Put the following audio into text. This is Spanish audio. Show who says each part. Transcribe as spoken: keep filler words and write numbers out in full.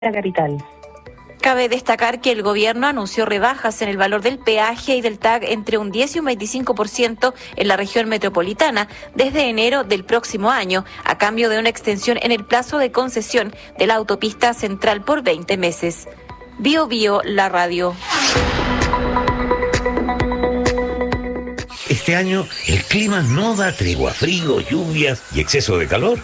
Speaker 1: la capital.
Speaker 2: Cabe destacar que el gobierno anunció rebajas en el valor del peaje y del T A G entre un diez y un veinticinco por ciento en la región metropolitana desde enero del próximo año, a cambio de una extensión en el plazo de concesión de la autopista central por veinte meses. Bio Bio, la radio.
Speaker 3: Este año el clima no da tregua, frío, lluvias y exceso de calor.